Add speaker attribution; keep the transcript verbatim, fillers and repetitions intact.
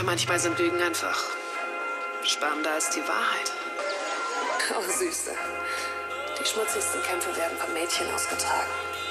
Speaker 1: Ja, manchmal sind Lügen einfach spannender als die Wahrheit.
Speaker 2: Oh, Süße. Die schmutzigsten Kämpfe werden von Mädchen ausgetragen.